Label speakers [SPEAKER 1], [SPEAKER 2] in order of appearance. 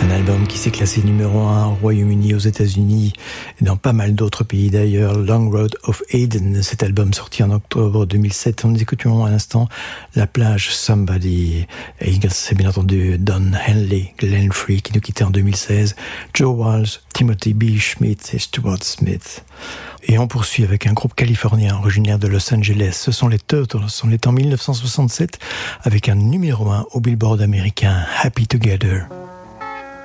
[SPEAKER 1] Un album qui s'est classé numéro 1 au Royaume-Uni, aux États-Unis et dans pas mal d'autres pays d'ailleurs. Long Road of Aden, cet album sorti en octobre 2007. Nous écoutions à l'instant La Plage Somebody. Et c'est bien entendu Don Henley, Glenn Frey qui nous quittait en 2016, Joe Walsh, Timothy B. Schmidt et Stuart Smith. Et on poursuit avec un groupe californien originaire de Los Angeles. Ce sont les Turtles. On est en 1967 avec un numéro 1 au Billboard américain, Happy Together.